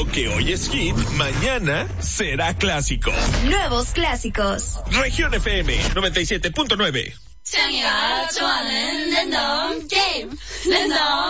Lo que hoy es hit, mañana será clásico. Nuevos clásicos. Región FM 97.9.